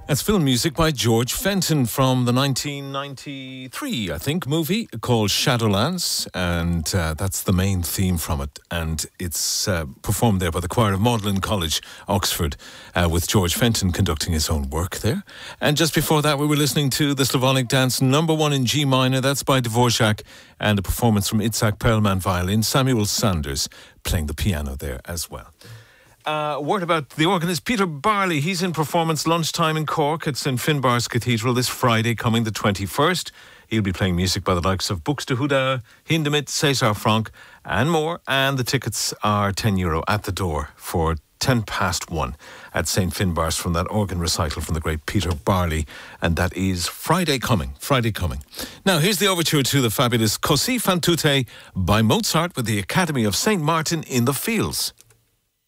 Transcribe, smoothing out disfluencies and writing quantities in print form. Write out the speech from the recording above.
That's film music by George Fenton from the 1993, I think, movie called Shadowlands, and that's the main theme from it. And it's performed there by the choir of Magdalen College, Oxford, with George Fenton conducting his own work there. And just before that, we were listening to the Slavonic Dance #1 in G minor. That's by Dvorak, and a performance from Itzhak Perlman violin, Samuel Sanders playing the piano there as well. Word about the organist Peter Barley. He's in performance lunchtime in Cork at St Finbarr's Cathedral this Friday coming the 21st. He'll be playing music by the likes of Buxtehude, Hindemith, César Franck and more. And the tickets are €10 at the door for 1:10 at St Finbarr's from that organ recital from the great Peter Barley. And that is Friday coming. Now here's the overture to the fabulous Così fan tutte by Mozart with the Academy of St Martin in the Fields.